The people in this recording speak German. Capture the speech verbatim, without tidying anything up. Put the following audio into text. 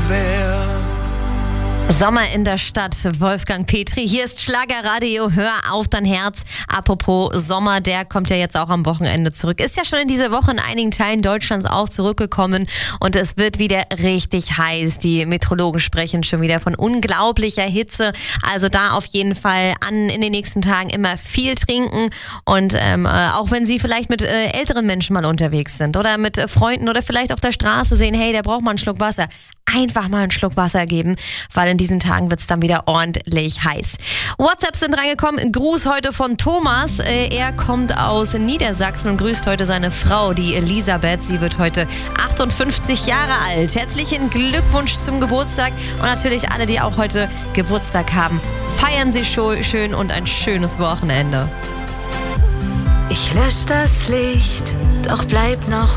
wär. Sommer in der Stadt, Wolfgang Petri. Hier ist Schlagerradio, hör auf dein Herz. Apropos Sommer, der kommt ja jetzt auch am Wochenende zurück. Ist ja schon in dieser Woche in einigen Teilen Deutschlands auch zurückgekommen und es wird wieder richtig heiß. Die Meteorologen sprechen schon wieder von unglaublicher Hitze. Also da auf jeden Fall an in den nächsten Tagen immer viel trinken und ähm, auch wenn Sie vielleicht mit äh, älteren Menschen mal unterwegs sind oder mit äh, Freunden oder vielleicht auf der Straße sehen, hey, der braucht mal einen Schluck Wasser. Einfach mal einen Schluck Wasser geben, weil in diesen Tagen wird's dann wieder ordentlich heiß. WhatsApps sind reingekommen. Gruß heute von Thomas. Er kommt aus Niedersachsen und grüßt heute seine Frau, die Elisabeth. Sie wird heute achtundfünfzig Jahre alt. Herzlichen Glückwunsch zum Geburtstag und natürlich alle, die auch heute Geburtstag haben. Feiern Sie schön und ein schönes Wochenende. Ich lösch das Licht, doch bleib noch